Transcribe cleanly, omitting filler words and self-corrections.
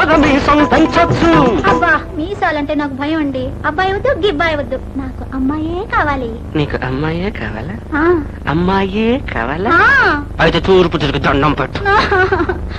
బాగా మీసం పెంచొచ్చు. అబ్బా మీసాలంటే నాకు భయం అండి. అబ్బాయి వద్దు గిబ్బాయి వద్దు, నాకు అమ్మాయే కావాలి. నీకు అమ్మాయే కావాలా? ఆ, అమ్మాయే కావాలా? ఆ. అయితే తూర్పు తిరిగి దండం పెట్టు.